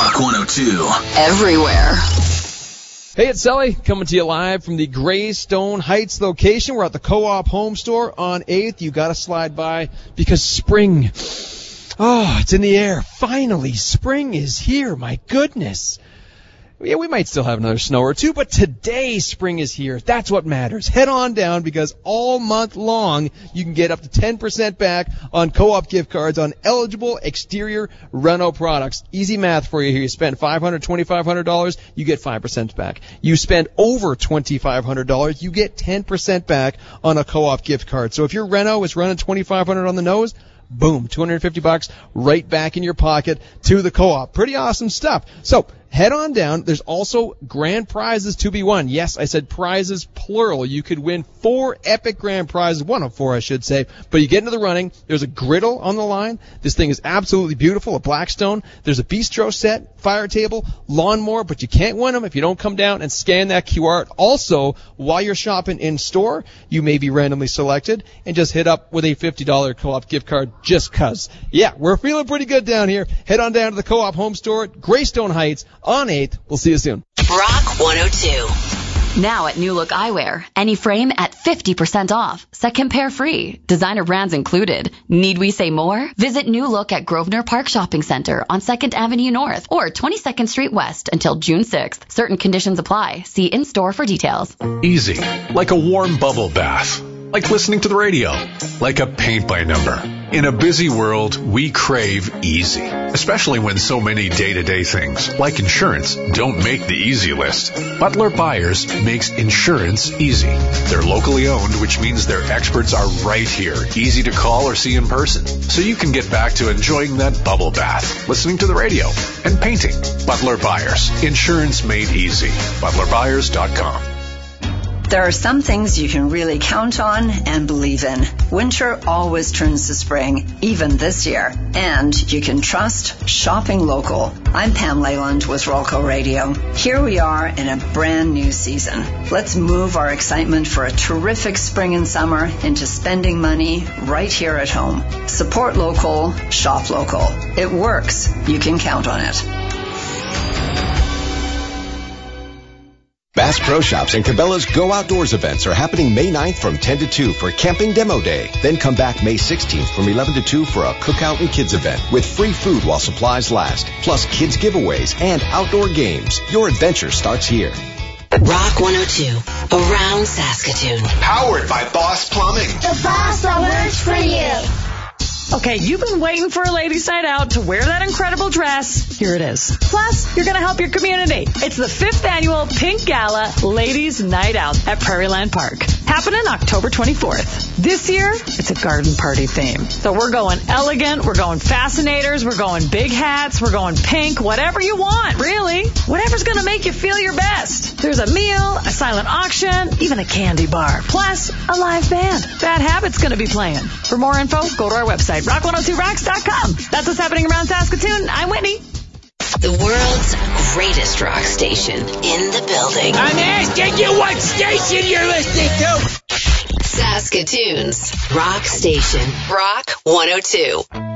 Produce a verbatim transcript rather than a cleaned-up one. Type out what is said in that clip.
Rock one oh two. Everywhere. Hey, it's Sully coming to you live from the Greystone Heights location. We're at the Co-op Home Store on eighth. You got to slide by because spring, oh, it's in the air. Finally, spring is here. My goodness. Yeah, we might still have another snow or two, but today spring is here. That's what matters. Head on down because all month long you can get up to ten percent back on Co-op gift cards on eligible exterior reno products. Easy math for you here. You spend five hundred dollars, twenty-five hundred dollars, you get five percent back. You spend over twenty-five hundred dollars, you get ten percent back on a Co-op gift card. So if your reno is running twenty-five hundred dollars on the nose, boom, two hundred fifty bucks right back in your pocket to the Co-op. Pretty awesome stuff. So head on down. There's also grand prizes to be won. Yes, I said prizes plural. You could win four epic grand prizes, one of four I should say, but you get into the running. There's a griddle on the line. This thing is absolutely beautiful, a Blackstone. There's a bistro set, fire table, lawnmower, but you can't win them if you don't come down and scan that Q R. Also, while you're shopping in store, you may be randomly selected and just hit up with a fifty dollars Co-op gift card just cuz. Yeah, we're feeling pretty good down here. Head on down to the Co-op Home Store, Greystone Heights, on eighth. We'll see you soon. Rock one oh two. Now at New Look Eyewear, any frame at fifty percent off. Second pair free. Designer brands included. Need we say more? Visit New Look at Grosvenor Park Shopping Center on second Avenue North or twenty-second Street West until June sixth. Certain conditions apply. See in-store for details. Easy. Like a warm bubble bath. Like listening to the radio. Like a paint by number. In a busy world, we crave easy. Especially when so many day-to-day things, like insurance, don't make the easy list. Butler Buyers makes insurance easy. They're locally owned, which means their experts are right here, easy to call or see in person. So you can get back to enjoying that bubble bath, listening to the radio, and painting. Butler Buyers. Insurance made easy. butler buyers dot com. There are some things you can really count on and believe in. Winter always turns to spring, even this year. And you can trust shopping local. I'm Pam Leyland with Rolco Radio. Here we are in a brand new season. Let's move our excitement for a terrific spring and summer into spending money right here at home. Support local, shop local. It works. You can count on it. Bass Pro Shops and Cabela's Go Outdoors events are happening May ninth from ten to two for Camping Demo Day. Then come back May sixteenth from eleven to two for a cookout and kids event with free food while supplies last, plus kids giveaways and outdoor games. Your adventure starts here. Rock one oh two, around Saskatoon. Powered by Boss Plumbing. The boss that works for you. Okay, you've been waiting for a ladies' night out to wear that incredible dress. Here it is. Plus, you're going to help your community. It's the fifth annual Pink Gala Ladies' Night Out at Prairie Land Park. Happening October twenty-fourth. This year, it's a garden party theme. So we're going elegant, we're going fascinators, we're going big hats, we're going pink, whatever you want, really. Whatever's going to make you feel your best. There's a meal, a silent auction, even a candy bar, plus a live band. Bad Habit's going to be playing. For more info, go to our website, rock one oh two rocks dot com. That's what's happening around Saskatoon. I'm Whitney. The world's greatest rock station in the building. I'm asking you what station you're listening to. Saskatoon's rock station, Rock one oh two.